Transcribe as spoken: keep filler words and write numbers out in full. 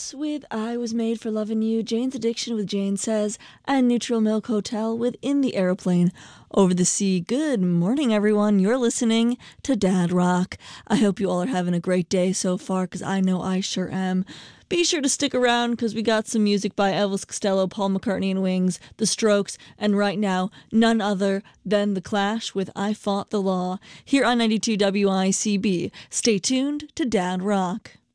Yes with I Was Made for Loving You, Jane's Addiction with Jane Says, and Neutral Milk Hotel with In the Aeroplane Over the Sea. Good morning, everyone. You're listening to Dad Rock. I hope you all are having a great day so far, because I know I sure am. Be sure to stick around, because we got some music by Elvis Costello, Paul McCartney and Wings, The Strokes, and right now, none other than The Clash with I Fought the Law, here on ninety-two W I C B. Stay tuned to Dad Rock.